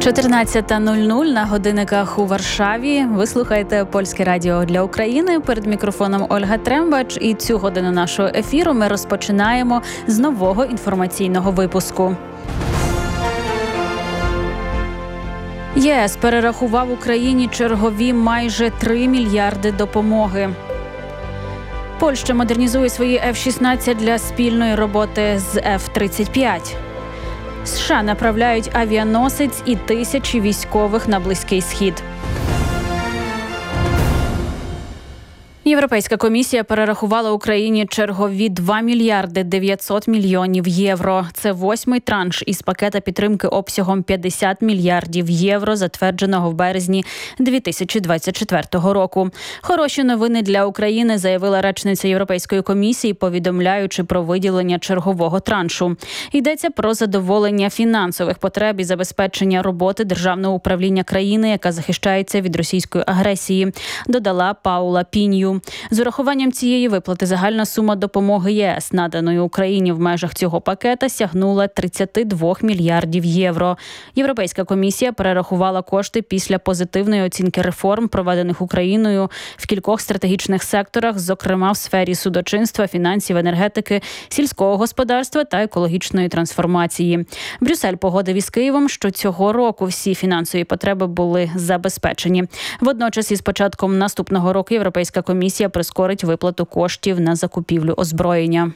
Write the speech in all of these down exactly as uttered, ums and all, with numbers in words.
чотирнадцята нуль нуль на годинниках у Варшаві. Ви слухаєте Польське радіо для України. Перед мікрофоном Ольга Трембач. І цю годину нашого ефіру ми розпочинаємо з нового інформаційного випуску. ЄС перерахував Україні чергові майже три мільярди допомоги. Польща модернізує свої еф шістнадцять для спільної роботи з еф тридцять п'ять. США направляють авіаносець і тисячі військових на Близький Схід. Європейська комісія перерахувала Україні чергові два мільярди дев'ятсот мільйонів євро. Це восьмий транш із пакета підтримки обсягом п'ятдесят мільярдів євро, затвердженого в березні дві тисячі двадцять четвертого року. Хороші новини для України, заявила речниця Європейської комісії, повідомляючи про виділення чергового траншу. Йдеться про задоволення фінансових потреб і забезпечення роботи Державного управління країни, яка захищається від російської агресії, додала Паула Пінью. З урахуванням цієї виплати загальна сума допомоги ЄС, наданої Україні в межах цього пакета, сягнула тридцять два мільярдів євро. Європейська комісія перерахувала кошти після позитивної оцінки реформ, проведених Україною в кількох стратегічних секторах, зокрема в сфері судочинства, фінансів, енергетики, сільського господарства та екологічної трансформації. Брюссель погодив із Києвом, що цього року всі фінансові потреби були забезпечені. Водночас із початком наступного року Європейська комісія Комісія прискорить виплату коштів на закупівлю озброєння.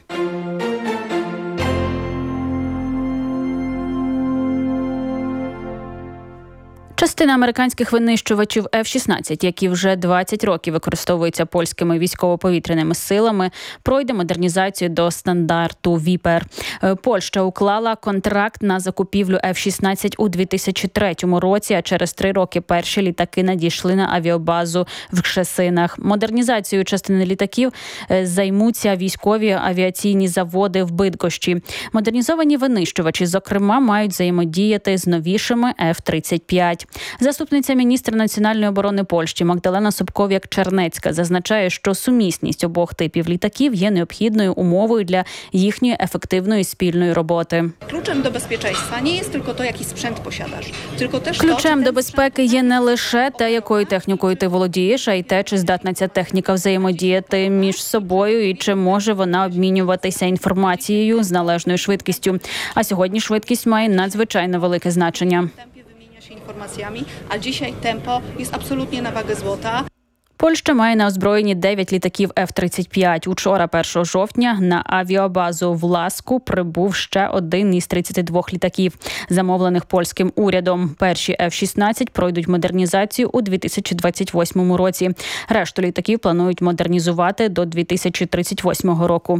Частина американських винищувачів еф шістнадцять, які вже двадцять років використовуються польськими військово-повітряними силами, пройде модернізацію до стандарту Віпер. Польща уклала контракт на закупівлю еф шістнадцять у дві тисячі третьому році, а через три роки перші літаки надійшли на авіабазу в Кшесинах. Модернізацією частини літаків займуться військові авіаційні заводи в Бидгощі. Модернізовані винищувачі, зокрема, мають взаємодіяти з новішими еф тридцять п'ять. Заступниця міністра національної оборони Польщі Магдалена Собков'як-Чернецька зазначає, що сумісність обох типів літаків є необхідною умовою для їхньої ефективної спільної роботи. Ключем до безпечності не є тільки то, який спrzęt posiadasz, тільки теж Ключем до безпеки є не лише те, якою технікою ти володієш, а й те, чи здатна ця техніка взаємодіяти між собою і чи може вона обмінюватися інформацією з належною швидкістю. А сьогодні швидкість має надзвичайно велике значення. Інформаціями, а dzisiaj темпо є абсолютно на вагу злота. Польща має на озброєнні дев'ять літаків еф тридцять п'ять. Учора, першого жовтня, на авіабазу в Ласку прибув ще один із тридцяти двох літаків, замовлених польським урядом. Перші еф шістнадцять пройдуть модернізацію у дві тисячі двадцять восьмому році. Решту літаків планують модернізувати до дві тисячі тридцять восьмого року.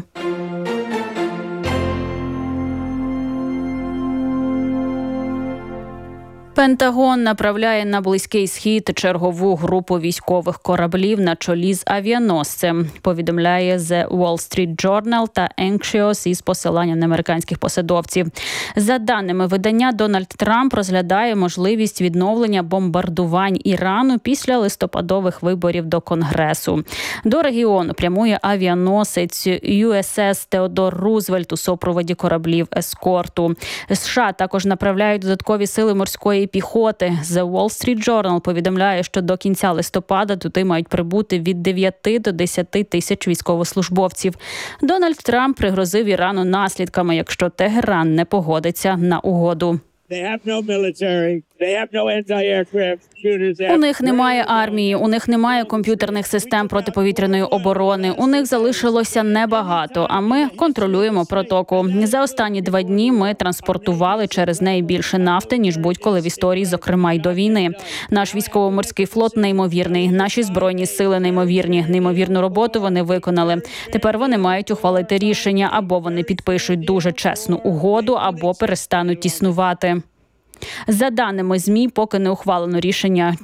Пентагон направляє на Близький Схід чергову групу військових кораблів на чолі з авіаносцем, повідомляє The Wall Street Journal та Axios із посиланням на американських посадовців. За даними видання, Дональд Трамп розглядає можливість відновлення бомбардувань Ірану після листопадових виборів до Конгресу. До регіону прямує авіаносець ю ес ес Теодор Рузвельт у супроводі кораблів ескорту. США також направляють додаткові сили морської піхоти. The Wall Street Journal повідомляє, що до кінця листопада туди мають прибути від дев'яти до десяти тисяч військовослужбовців. Дональд Трамп пригрозив Ірану наслідками, якщо Тегеран не погодиться на угоду. У них немає армії, у них немає комп'ютерних систем протиповітряної оборони, у них залишилося небагато, а ми контролюємо протоку. За останні два дні ми транспортували через неї більше нафти, ніж будь-коли в історії, зокрема й до війни. Наш військово-морський флот неймовірний, наші збройні сили неймовірні, неймовірну роботу вони виконали. Тепер вони мають ухвалити рішення, або вони підпишуть дуже чесну угоду, або перестануть існувати. За даними ЗМІ, поки не ухвалено рішення,